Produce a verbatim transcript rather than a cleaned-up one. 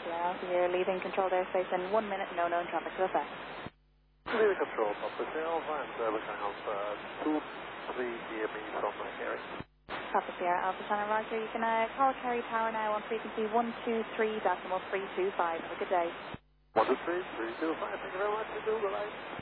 Sierra Alpha, you're leaving controlled airspace in one minute, no known traffic to effect. Leaving control, Papa Sierra Alpha, and uh, we're coming up uh, two, three near me from my carry. Papa Sierra Alpha Channel Roger, you can uh, call Kerry Tower now on frequency one two three decimal three two five. Have a good day. one two three, three two five, thank you very much, you do, bye-bye.